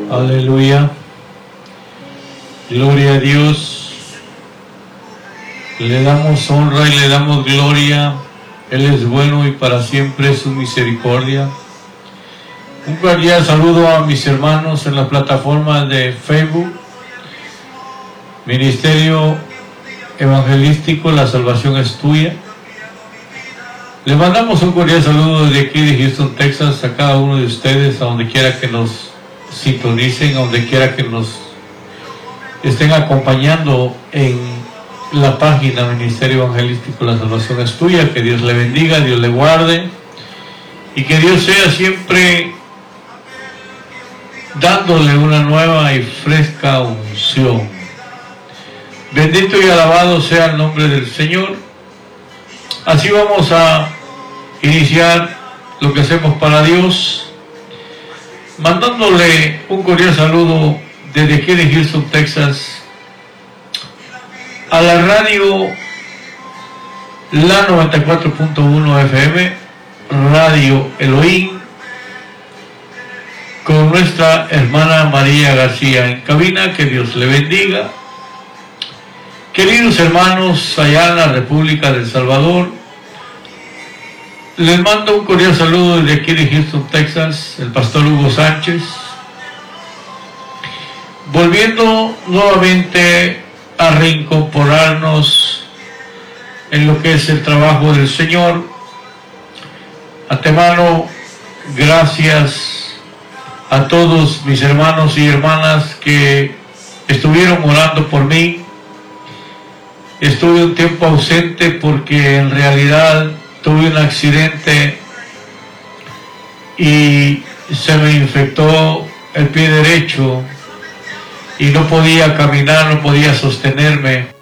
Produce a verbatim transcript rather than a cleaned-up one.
Aleluya. Gloria a Dios. Le damos honra y le damos gloria. Él es bueno y para siempre es su misericordia. Un cordial saludo a mis hermanos en la plataforma de Facebook. Ministerio Evangelístico La Salvación es Tuya. Les mandamos un cordial saludo desde aquí de Houston, Texas, a cada uno de ustedes, a donde quiera que nos sintonicen, a donde quiera que nos estén acompañando en la página Ministerio Evangelístico La Salvación es Tuya. Que Dios le bendiga, Dios le guarde y que Dios sea siempre dándole una nueva y fresca unción. Bendito y alabado sea el nombre del Señor. Así vamos a iniciar lo que hacemos para Dios, mandándole un cordial saludo desde aquí de Houston, Texas, a la radio La noventa y cuatro punto uno F M, Radio Elohim, con nuestra hermana María García en cabina. Que Dios le bendiga. Queridos hermanos allá en la República del Salvador, les mando un cordial saludo desde aquí de Houston, Texas, el pastor Hugo Sánchez, volviendo nuevamente a reincorporarnos en lo que es el trabajo del Señor. Antemano, gracias a todos mis hermanos y hermanas que estuvieron orando por mí. Estuve un tiempo ausente porque en realidad tuve un accidente y se me infectó el pie derecho y no podía caminar, no podía sostenerme.